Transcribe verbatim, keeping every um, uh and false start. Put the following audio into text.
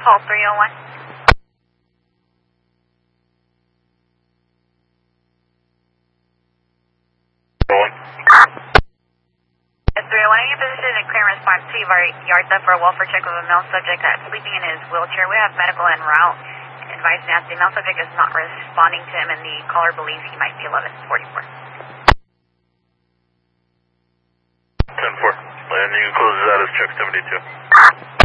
Call three oh one. three oh one, any position in clear response to our yard theft for a welfare check of a male subject that's sleeping in his wheelchair. We have medical en route. Advice now, the male subject is not responding to him and the caller believes he might be eleven forty-four. ten four. And you can close this out as check seventy-two.